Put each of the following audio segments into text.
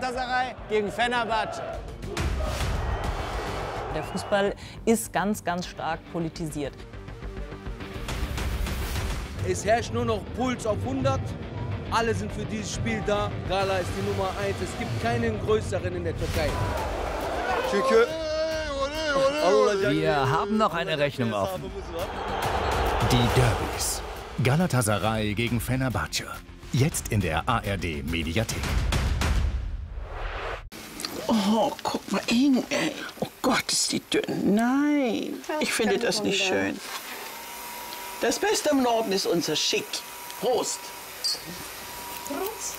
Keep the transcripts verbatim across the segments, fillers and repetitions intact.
Galatasaray gegen Fenerbahce. Der Fußball ist ganz, ganz stark politisiert. Es herrscht nur noch Puls auf hundert. Alle sind für dieses Spiel da. Gala ist die Nummer eins. Es gibt keinen größeren in der Türkei. Wir haben noch eine Rechnung offen. Die Derbys. Galatasaray gegen Fenerbahce. Jetzt in der A R D Mediathek. Oh, guck mal hin, ey. Oh Gott, ist die dünn. Nein, ich finde das nicht schön. Das Beste im Norden ist unser Schick. Prost. Prost.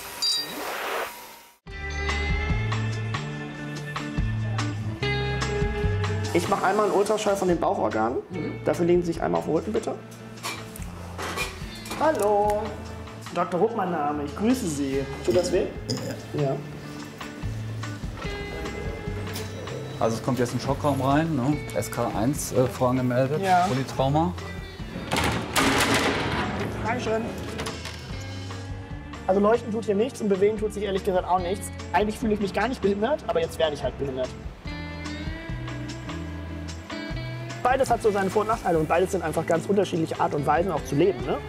Ich mache einmal einen Ultraschall von den Bauchorganen. Mhm. Dafür legen Sie sich einmal auf den Rücken, bitte. Hallo. Doktor Rupp, mein Name. Ich grüße Sie. Tut das weh? Ja. Ja. Also es kommt jetzt ein Schockraum rein, ne? S K eins äh, vorangemeldet, ja. Polytrauma. Dankeschön. Also leuchten tut hier nichts und bewegen tut sich ehrlich gesagt auch nichts. Eigentlich fühle ich mich gar nicht behindert, aber jetzt werde ich halt behindert. Beides hat so seine Vor- und Nachteile und beides sind einfach ganz unterschiedliche Art und Weisen auch zu leben, ne?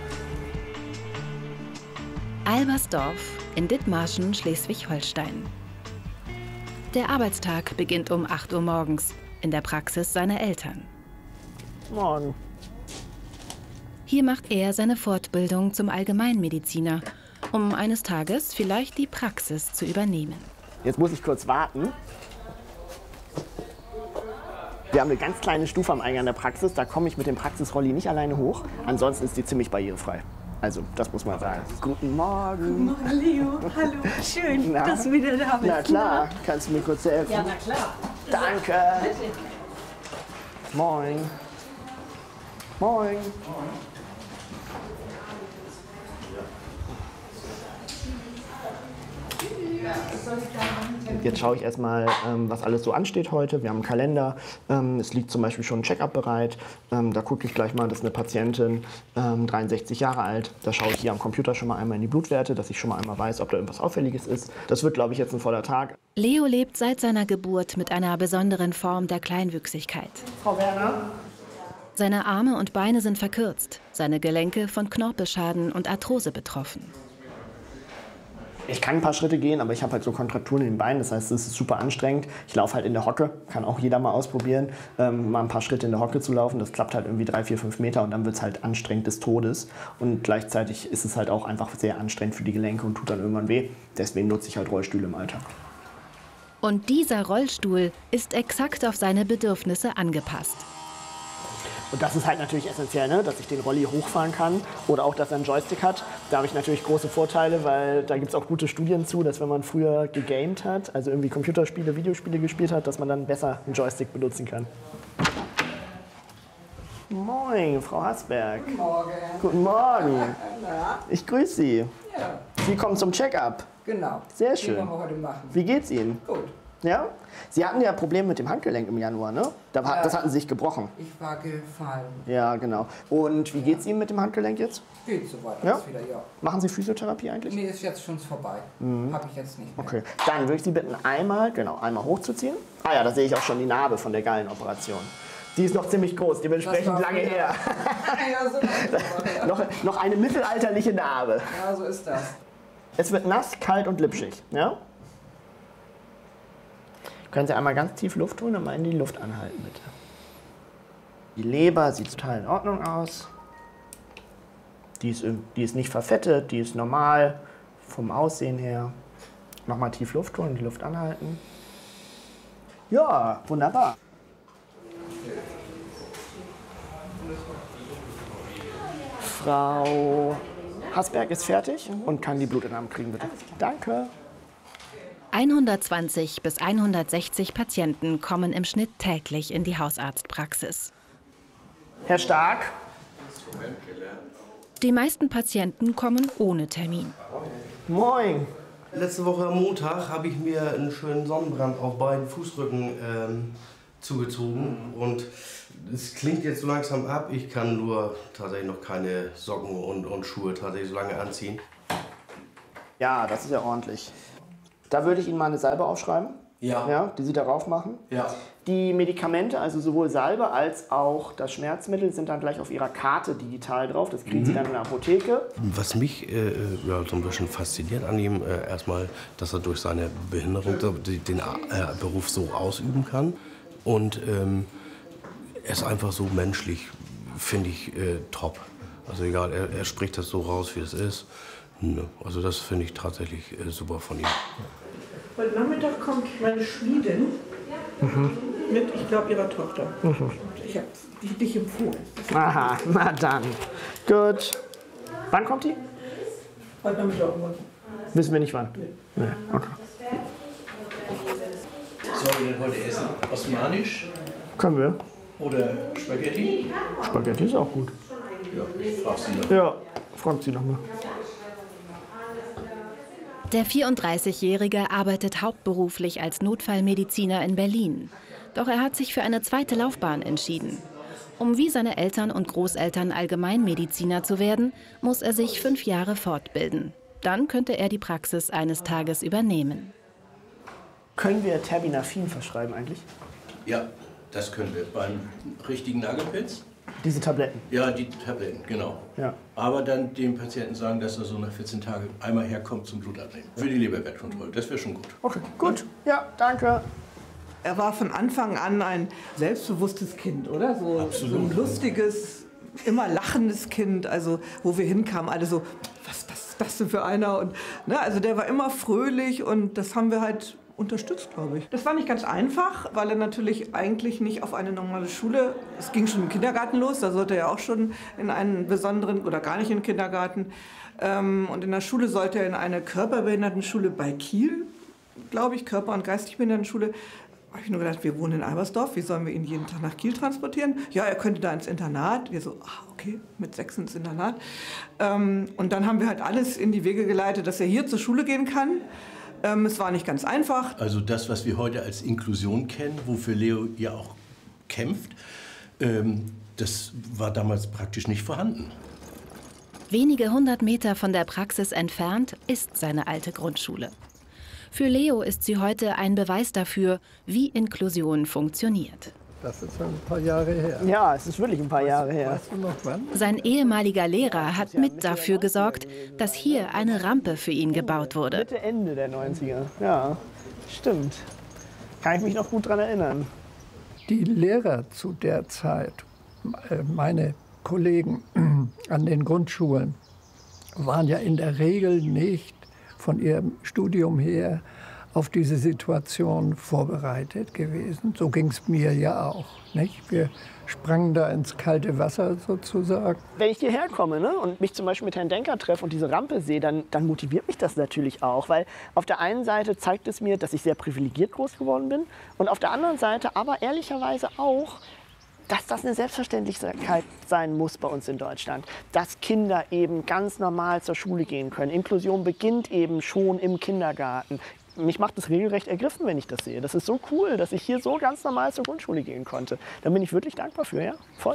Albersdorf in Dithmarschen, Schleswig-Holstein. Der Arbeitstag beginnt um acht Uhr morgens in der Praxis seiner Eltern. Morgen. Hier macht er seine Fortbildung zum Allgemeinmediziner, um eines Tages vielleicht die Praxis zu übernehmen. Jetzt muss ich kurz warten. Wir haben eine ganz kleine Stufe am Eingang der Praxis, da komme ich mit dem Praxisrolli nicht alleine hoch. Ansonsten ist die ziemlich barrierefrei. Also, das muss man sagen. Guten Morgen. Guten Morgen, Leo. Hallo. Schön, na? Dass du wieder da bist. Na klar. Kannst du mir kurz helfen? Ja, na klar. Danke. Bitte. Moin. Moin. Jetzt schaue ich erstmal, ähm, was alles so ansteht heute. Wir haben einen Kalender. Ähm, es liegt zum Beispiel schon ein Check-up bereit. Ähm, da gucke ich gleich mal, das ist eine Patientin, ähm, dreiundsechzig Jahre alt. Da schaue ich hier am Computer schon mal einmal in die Blutwerte, dass ich schon mal einmal weiß, ob da irgendwas Auffälliges ist. Das wird, glaube ich, jetzt ein voller Tag. Leo lebt seit seiner Geburt mit einer besonderen Form der Kleinwüchsigkeit. Frau Werner? Seine Arme und Beine sind verkürzt, seine Gelenke von Knorpelschaden und Arthrose betroffen. Ich kann ein paar Schritte gehen, aber ich habe halt so Kontrakturen in den Beinen. Das heißt, es ist super anstrengend. Ich laufe halt in der Hocke, kann auch jeder mal ausprobieren, ähm, mal ein paar Schritte in der Hocke zu laufen. Das klappt halt irgendwie drei, vier, fünf Meter und dann wird es halt anstrengend des Todes. Und gleichzeitig ist es halt auch einfach sehr anstrengend für die Gelenke und tut dann irgendwann weh. Deswegen nutze ich halt Rollstühle im Alltag. Und dieser Rollstuhl ist exakt auf seine Bedürfnisse angepasst. Und das ist halt natürlich essentiell, ne? Dass ich den Rolli hochfahren kann oder auch, dass er einen Joystick hat. Da habe ich natürlich große Vorteile, weil da gibt es auch gute Studien zu, dass wenn man früher gegamed hat, also irgendwie Computerspiele, Videospiele gespielt hat, dass man dann besser einen Joystick benutzen kann. Moin, Frau Hasberg. Guten Morgen. Guten Morgen. Na? Ich grüße Sie. Ja. Sie kommen zum Check-up. Genau. Sehr schön. Den wollen wir heute machen. Wie geht's Ihnen? Gut. Ja? Sie hatten ja Probleme mit dem Handgelenk im Januar, ne? Da war, Ja. Das hatten Sie sich gebrochen. Ich war gefallen. Ja, genau. Und wie geht's Ihnen mit dem Handgelenk jetzt? Geht soweit Ja? alles wieder, ja. Machen Sie Physiotherapie eigentlich? Nee, ist jetzt schon vorbei. Mhm. Habe ich jetzt nicht mehr. Okay, dann würde ich Sie bitten, einmal, genau, einmal hochzuziehen. Ah ja, da sehe ich auch schon die Narbe von der Gallenoperation. Die ist noch ziemlich groß, dementsprechend lange wieder. her. Ja, so ist das, ja. noch, noch eine mittelalterliche Narbe. Ja, so ist das. Es wird nass, kalt und glitschig. Ja? Können Sie einmal ganz tief Luft holen und mal in die Luft anhalten, bitte. Die Leber sieht total in Ordnung aus. Die ist, die ist nicht verfettet, die ist normal vom Aussehen her. Nochmal tief Luft holen, die Luft anhalten. Ja, wunderbar. Frau Hasberg ist fertig und kann die Blutentnahme kriegen, bitte. Danke. hundertzwanzig bis hundertsechzig Patienten kommen im Schnitt täglich in die Hausarztpraxis. Herr Stark. Die meisten Patienten kommen ohne Termin. Moin. Letzte Woche am Montag habe ich mir einen schönen Sonnenbrand auf beiden Fußrücken ähm, zugezogen. Und es klingt jetzt so langsam ab. Ich kann nur tatsächlich noch keine Socken und, und Schuhe tatsächlich so lange anziehen. Ja, das ist ja ordentlich. Da würde ich Ihnen mal eine Salbe aufschreiben. Ja. Ja, die Sie darauf machen. Ja. Die Medikamente, also sowohl Salbe als auch das Schmerzmittel, sind dann gleich auf Ihrer Karte digital drauf. Das kriegen mhm. Sie dann in der Apotheke. Was mich äh, ja, so ein bisschen fasziniert an ihm, äh, erstmal, dass er durch seine Behinderung den äh, Beruf so ausüben kann. Und ähm, er ist einfach so menschlich, finde ich, äh, top. Also egal, er, er spricht das so raus, wie es ist. Ne. Also das finde ich tatsächlich äh, super von ihm. Heute Nachmittag kommt meine Schmiedin mhm. mit, ich glaube, ihrer Tochter. Mhm. Ich habe dich empfohlen. Aha, na dann. Gut. Wann kommt die? Heute Nachmittag irgendwann. Wissen wir nicht wann? Nee. Nee. Okay. Sollen wir denn heute essen? Osmanisch? Können wir. Oder Spaghetti? Spaghetti ist auch gut. Ja, ich frag sie noch. Ja, fragt sie noch mal. Der vierunddreißigjährige arbeitet hauptberuflich als Notfallmediziner in Berlin. Doch er hat sich für eine zweite Laufbahn entschieden. Um wie seine Eltern und Großeltern Allgemeinmediziner zu werden, muss er sich fünf Jahre fortbilden. Dann könnte er die Praxis eines Tages übernehmen. Können wir Terbinafin verschreiben eigentlich? Ja, das können wir. Beim richtigen Nagelpilz? Diese Tabletten? Ja, die Tabletten, genau. Ja. Aber dann dem Patienten sagen, dass er so nach vierzehn Tagen einmal herkommt zum Blutabnehmen. Für die Leberwertkontrolle, das wäre schon gut. Okay, gut. Ja, danke. Er war von Anfang an ein selbstbewusstes Kind, oder? So, Absolut. So ein lustiges, immer lachendes Kind. Also wo wir hinkamen, alle so, was, was ist das denn für einer? Und, ne, also der war immer fröhlich und das haben wir halt unterstützt, glaube ich. Das war nicht ganz einfach, weil er natürlich eigentlich nicht auf eine normale Schule, es ging schon im Kindergarten los, da sollte er auch schon in einen besonderen, oder gar nicht in den Kindergarten. Und in der Schule sollte er in eine Körperbehindertenschule bei Kiel, glaube ich, Körper- und Geistigbehindertenschule. Da habe ich nur gedacht, wir wohnen in Albersdorf, wie sollen wir ihn jeden Tag nach Kiel transportieren? Ja, er könnte da ins Internat. Wir so, ah, okay, mit sechs ins Internat. Und dann haben wir halt alles in die Wege geleitet, dass er hier zur Schule gehen kann. Ähm, es war nicht ganz einfach. Also das, was wir heute als Inklusion kennen, wofür Leo ja auch kämpft, ähm, das war damals praktisch nicht vorhanden. Wenige hundert Meter von der Praxis entfernt ist seine alte Grundschule. Für Leo ist sie heute ein Beweis dafür, wie Inklusion funktioniert. Das ist schon ein paar Jahre her. Ja, es ist wirklich ein paar Jahre her. Weißt du noch wann? Sein ehemaliger Lehrer hat mit dafür gesorgt, dass hier eine Rampe für ihn gebaut wurde. Mitte, Ende der neunziger. Ja, stimmt. Kann ich mich noch gut daran erinnern. Die Lehrer zu der Zeit, meine Kollegen an den Grundschulen, waren ja in der Regel nicht von ihrem Studium her auf diese Situation vorbereitet gewesen. So ging es mir ja auch, nicht? Wir sprangen da ins kalte Wasser sozusagen. Wenn ich hierher komme, ne, und mich zum Beispiel mit Herrn Denker treffe und diese Rampe sehe, dann, dann motiviert mich das natürlich auch. Weil auf der einen Seite zeigt es mir, dass ich sehr privilegiert groß geworden bin. Und auf der anderen Seite aber ehrlicherweise auch, dass das eine Selbstverständlichkeit sein muss bei uns in Deutschland. Dass Kinder eben ganz normal zur Schule gehen können. Inklusion beginnt eben schon im Kindergarten. Mich macht es regelrecht ergriffen, wenn ich das sehe. Das ist so cool, dass ich hier so ganz normal zur Grundschule gehen konnte. Da bin ich wirklich dankbar für, ja, voll.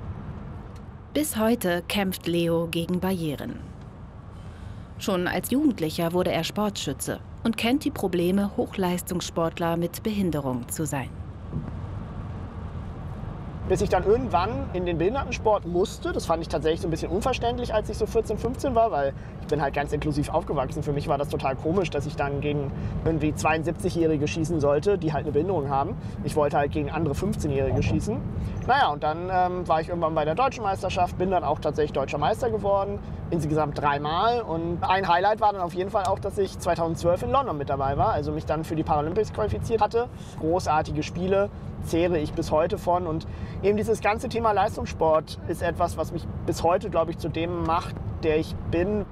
Bis heute kämpft Leo gegen Barrieren. Schon als Jugendlicher wurde er Sportschütze und kennt die Probleme, Hochleistungssportler mit Behinderung zu sein. Bis ich dann irgendwann in den Behindertensport musste. Das fand ich tatsächlich so ein bisschen unverständlich, als ich so vierzehn, fünfzehn war, weil ich bin halt ganz inklusiv aufgewachsen. Für mich war das total komisch, dass ich dann gegen irgendwie zweiundsiebzigjährige schießen sollte, die halt eine Behinderung haben. Ich wollte halt gegen andere fünfzehnjährige schießen. Naja, und dann ähm, war ich irgendwann bei der Deutschen Meisterschaft, bin dann auch tatsächlich Deutscher Meister geworden, insgesamt dreimal. Und ein Highlight war dann auf jeden Fall auch, dass ich zweitausendzwölf in London mit dabei war, also mich dann für die Paralympics qualifiziert hatte. Großartige Spiele, zehre ich bis heute von. Und eben dieses ganze Thema Leistungssport ist etwas, was mich bis heute, glaube ich, zu dem macht, der ich bin.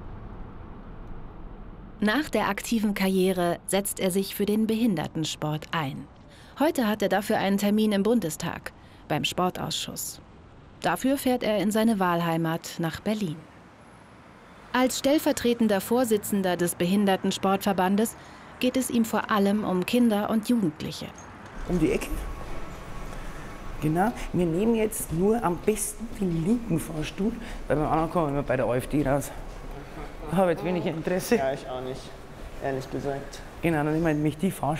Nach der aktiven Karriere setzt er sich für den Behindertensport ein. Heute hat er dafür einen Termin im Bundestag, beim Sportausschuss. Dafür fährt er in seine Wahlheimat nach Berlin. Als stellvertretender Vorsitzender des Behindertensportverbandes geht es ihm vor allem um Kinder und Jugendliche. Um die Ecke? Genau, wir nehmen jetzt nur am besten den linken Fahrstuhl, weil beim anderen kommen wir bei der AfD raus. Ich habe jetzt wenig Interesse. Ja, ich auch nicht. ehrlich gesagt. Genau, und ich meine, mich die Fahrstuhl